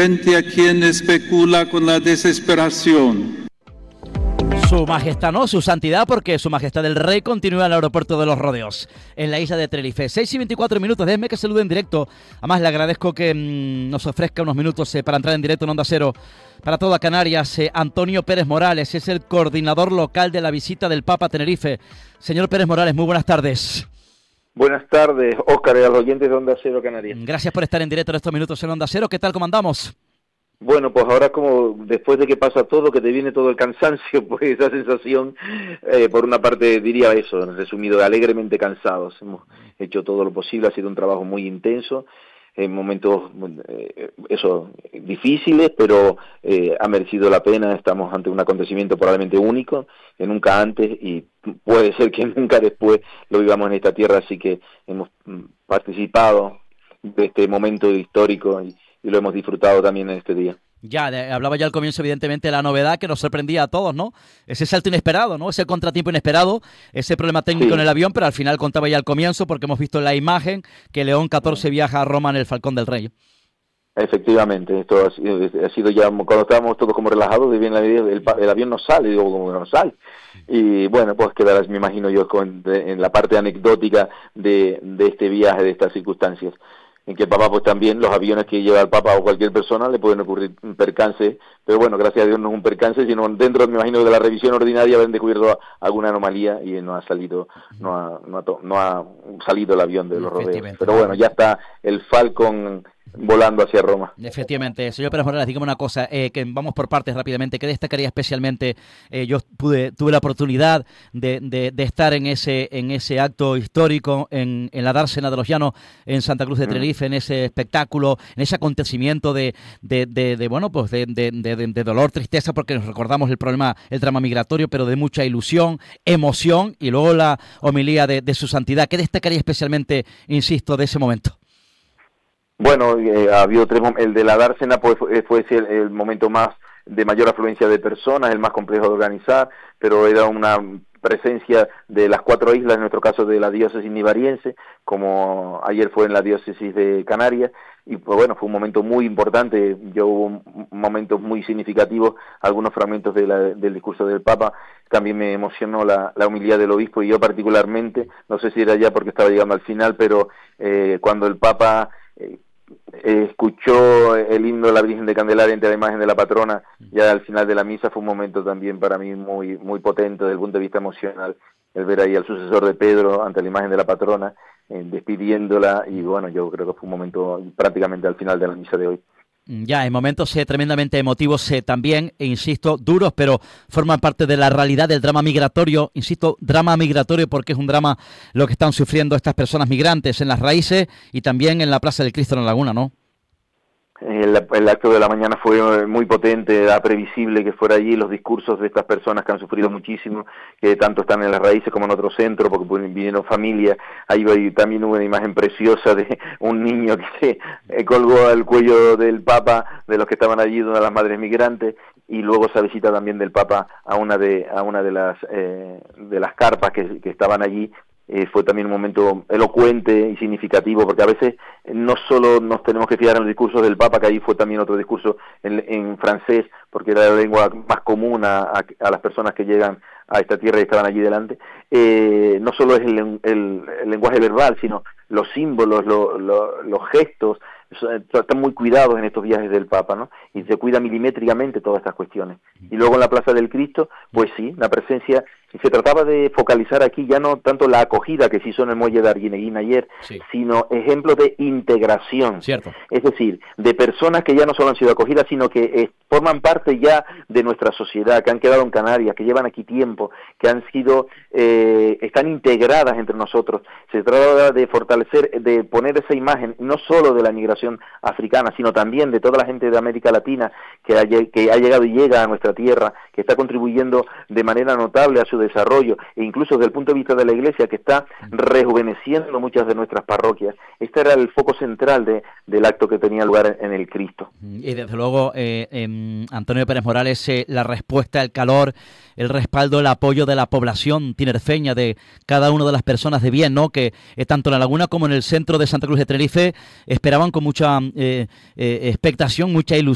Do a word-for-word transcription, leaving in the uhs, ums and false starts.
frente a quien especula con la desesperación. Su majestad no, su santidad, porque su majestad el rey continúa en el aeropuerto de Los Rodeos, en la isla de Tenerife. seis y veinticuatro minutos, déjeme que salude en directo. Además, le agradezco que mmm, nos ofrezca unos minutos eh, para entrar en directo en Onda Cero para toda Canarias. Eh, Antonio Pérez Morales es el coordinador local de la visita del Papa a Tenerife. Señor Pérez Morales, muy buenas tardes. Buenas tardes, Óscar, y a los oyentes de Onda Cero Canarias. Gracias por estar en directo en estos minutos en Onda Cero. ¿Qué tal, cómo andamos? Bueno, pues ahora como después de que pasa todo, que te viene todo el cansancio, pues esa sensación, eh, por una parte diría eso, resumido, alegremente cansados. Hemos hecho todo lo posible, ha sido un trabajo muy intenso, en momentos, eh, eso, difíciles, pero eh, ha merecido la pena. Estamos ante un acontecimiento probablemente único, que nunca antes, y puede ser que nunca después lo vivamos en esta tierra, así que hemos participado de este momento histórico y y lo hemos disfrutado también en este día. Ya, de, hablaba ya al comienzo, evidentemente, de la novedad que nos sorprendía a todos, ¿no? Ese salto inesperado, ¿no? Ese contratiempo inesperado, ese problema técnico sí. en el avión, pero al final contaba ya al comienzo, porque hemos visto la imagen que León catorce viaja a Roma en el Falcón del Rey. Efectivamente, esto ha sido, ha sido ya, cuando estábamos todos como relajados, de bien el, el, el avión no sale, digo, como que no sale. Y bueno, pues quedarás, me imagino yo, con, de, en la parte anecdótica de, de este viaje, de estas circunstancias. En que el Papa, pues también, los aviones que lleva el Papa o cualquier persona le pueden ocurrir un percance, pero bueno, gracias a Dios no es un percance, sino dentro, me imagino, de la revisión ordinaria habrán descubierto alguna anomalía y no ha salido, no ha, no ha, no ha salido el avión de Los Rodeos. Pero bueno, ya está el Falcon volando hacia Roma. Efectivamente. Señor Pérez Morales, dígame una cosa, eh, que vamos por partes rápidamente. ¿Qué destacaría especialmente? Eh, yo pude tuve la oportunidad de, de, de estar en ese en ese acto histórico en, en la dársena de los Llanos en Santa Cruz de Tenerife, mm. en ese espectáculo, en ese acontecimiento de, de, de, de bueno, pues de, de, de, de dolor, tristeza, porque nos recordamos el problema, el drama migratorio, pero de mucha ilusión, emoción y luego la homilía de, de su santidad. ¿Qué destacaría especialmente, insisto, de ese momento? Bueno, eh, ha habido tres, el de la dársena pues, fue, fue el, el momento más de mayor afluencia de personas, el más complejo de organizar, pero era una presencia de las cuatro islas, en nuestro caso de la diócesis nivariense, como ayer fue en la diócesis de Canarias, y pues bueno, fue un momento muy importante. Yo hubo momentos muy significativos, algunos fragmentos de la, del discurso del Papa, también me emocionó la, la humildad del obispo, y yo particularmente, no sé si era ya porque estaba llegando al final, pero eh, cuando el Papa eh, escuchó el himno de la Virgen de Candelaria entre la imagen de la patrona, ya al final de la misa, fue un momento también para mí muy muy potente desde el punto de vista emocional, el ver ahí al sucesor de Pedro ante la imagen de la patrona, eh, despidiéndola, y bueno, yo creo que fue un momento prácticamente al final de la misa de hoy. Ya, en momentos eh, tremendamente emotivos eh, también, e insisto, duros, pero forman parte de la realidad del drama migratorio. Insisto, drama migratorio porque es un drama lo que están sufriendo estas personas migrantes en las raíces y también en la Plaza del Cristo en la Laguna, ¿no? El, el acto de la mañana fue muy potente, era previsible que fuera allí, los discursos de estas personas que han sufrido muchísimo, que tanto están en las raíces como en otro centro, porque vinieron familias. Ahí también hubo una imagen preciosa de un niño que se colgó al cuello del Papa, de los que estaban allí, de una de las madres migrantes, y luego esa visita también del Papa a una de a una de las eh, de las carpas que, que estaban allí. Eh, fue también un momento elocuente y significativo, porque a veces no solo nos tenemos que fijar en los discursos del Papa, que ahí fue también otro discurso en, en francés, porque era la lengua más común a, a, a las personas que llegan a esta tierra y estaban allí delante. Eh, no solo es el, el, el lenguaje verbal, sino los símbolos, lo, lo, los gestos, están muy cuidados en estos viajes del Papa, ¿no? Y se cuida milimétricamente todas estas cuestiones. Y luego en la Plaza del Cristo, pues sí, la presencia, se trataba de focalizar aquí ya no tanto la acogida que se hizo en el muelle de Arguineguín ayer, sí. sino ejemplos de integración. Cierto. Es decir, de personas que ya no solo han sido acogidas, sino que eh, forman parte ya de nuestra sociedad, que han quedado en Canarias, que llevan aquí tiempo, que han sido, eh, están integradas entre nosotros. Se trata de fortalecer, de poner esa imagen, no solo de la migración africana, sino también de toda la gente de América Latina que ha, que ha llegado y llega a nuestra tierra, que está contribuyendo de manera notable a su desarrollo, e incluso desde el punto de vista de la Iglesia, que está rejuveneciendo muchas de nuestras parroquias. Este era el foco central de, del acto que tenía lugar en el Cristo. Y desde luego, eh, eh, Antonio Pérez Morales, eh, la respuesta, el calor, el respaldo, el apoyo de la población tinerfeña, de cada una de las personas de bien, ¿no? Que eh, tanto en la Laguna como en el centro de Santa Cruz de Tenerife esperaban con mucha eh, eh, expectación, mucha ilusión